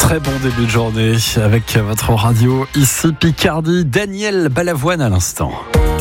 Très bon début de journée avec votre radio ici Picardie. Daniel Balavoine à l'instant.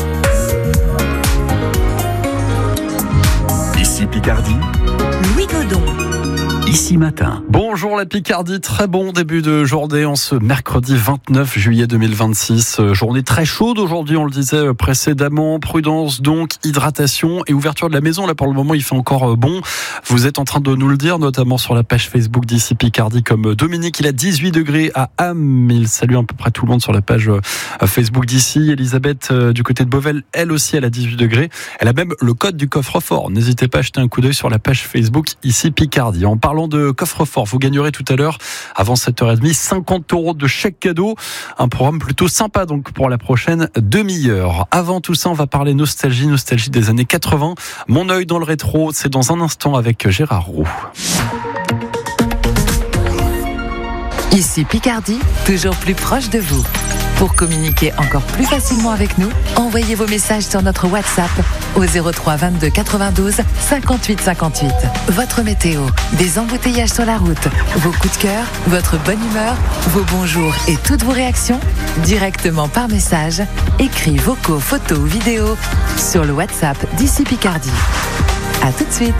Ici Picardie. Louis Godon. Ici matin. Bonjour la Picardie, très bon début de journée en ce mercredi 29 juillet 2026. Journée très chaude aujourd'hui, on le disait précédemment. Prudence donc, hydratation et ouverture de la maison. Là pour le moment il fait encore bon. Vous êtes en train de nous le dire, notamment sur la page Facebook d'ici Picardie, comme Dominique, il a 18 degrés à Ham. Il salue à peu près tout le monde sur la page Facebook d'ici. Elisabeth du côté de Beauvais, elle aussi elle a 18 degrés. Elle a même le code du coffre-fort. N'hésitez pas à jeter un coup d'œil sur la page Facebook ici Picardie. En parlant de coffre-fort, vous gagnerez tout à l'heure, avant 7h30, 50 € de chèque cadeau. Un programme plutôt sympa donc pour la prochaine demi-heure. Avant tout ça, on va parler nostalgie des années 80. Mon œil dans le rétro, c'est dans un instant avec Gérard Roux. Ici Picardie, toujours plus proche de vous. Pour communiquer encore plus facilement avec nous, envoyez vos messages sur notre WhatsApp au 03 22 92 58 58. Votre météo, des embouteillages sur la route, vos coups de cœur, votre bonne humeur, vos bonjours et toutes vos réactions directement par message, écrits, vocaux, photos ou vidéos sur le WhatsApp d'ici Picardie. À tout de suite.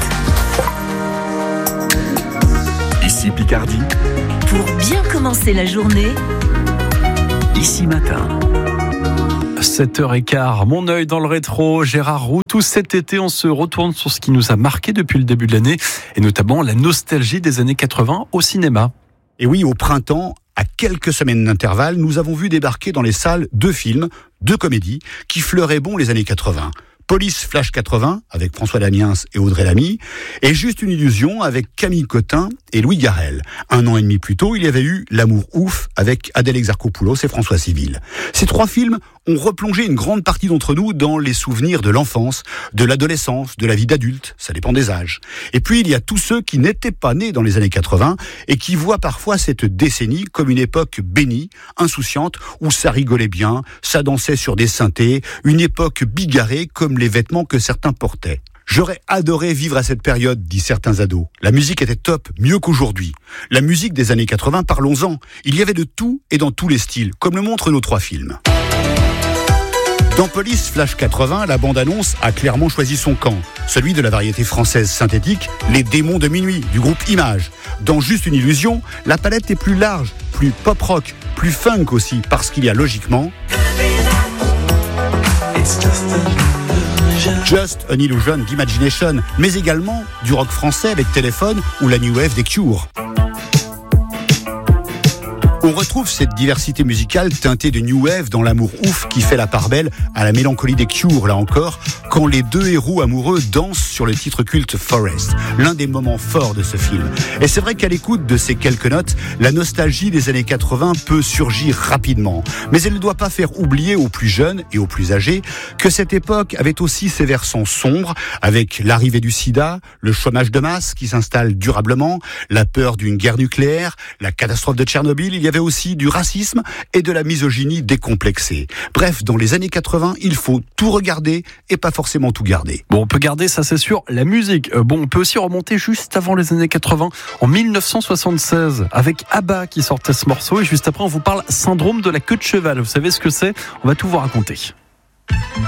Ici Picardie. Pour bien commencer la journée, Ici matin. 7h15, mon œil dans le rétro, Gérard Roux. Tout cet été, on se retourne sur ce qui nous a marqué depuis le début de l'année, et notamment la nostalgie des années 80 au cinéma. Et oui, au printemps, à quelques semaines d'intervalle, nous avons vu débarquer dans les salles 2 films, 2 comédies, qui fleuraient bon les années 80. Police Flash 80, avec François Damiens et Audrey Lamy, et Juste une illusion, avec Camille Cotin et Louis Garrel. 1 an et demi plus tôt, il y avait eu L'amour ouf, avec Adèle Exarchopoulos et François Civil. Ces 3 films ont replongé une grande partie d'entre nous dans les souvenirs de l'enfance, de l'adolescence, de la vie d'adulte, ça dépend des âges. Et puis il y a tous ceux qui n'étaient pas nés dans les années 80 et qui voient parfois cette décennie comme une époque bénie, insouciante, où ça rigolait bien, ça dansait sur des synthés, une époque bigarrée comme les vêtements que certains portaient. J'aurais adoré vivre à cette période, disent certains ados. La musique était top, mieux qu'aujourd'hui. La musique des années 80, parlons-en. Il y avait de tout et dans tous les styles, comme le montrent nos 3 films. Dans Police Flash 80, la bande-annonce a clairement choisi son camp. Celui de la variété française synthétique, Les Démons de Minuit, du groupe Image. Dans Juste une illusion, la palette est plus large, plus pop-rock, plus funk aussi, parce qu'il y a logiquement Just an Illusion d'Imagination, mais également du rock français avec Téléphone ou la New Wave des Cure. On retrouve cette diversité musicale teintée de New Wave dans L'amour ouf qui fait la part belle à la mélancolie des Cure, là encore, quand les 2 héros amoureux dansent sur le titre culte Forest, l'un des moments forts de ce film. Et c'est vrai qu'à l'écoute de ces quelques notes, la nostalgie des années 80 peut surgir rapidement. Mais elle ne doit pas faire oublier aux plus jeunes et aux plus âgés que cette époque avait aussi ses versants sombres, avec l'arrivée du sida, le chômage de masse qui s'installe durablement, la peur d'une guerre nucléaire, la catastrophe de Tchernobyl. Il y avait aussi du racisme et de la misogynie décomplexée. Bref, dans les années 80, il faut tout regarder et pas forcément tout garder. Bon, on peut garder, ça c'est sûr, la musique. Bon, on peut aussi remonter juste avant les années 80, en 1976, avec ABBA qui sortait ce morceau. Et juste après, on vous parle Syndrome de la queue de cheval. Vous savez ce que c'est ? On va tout vous raconter.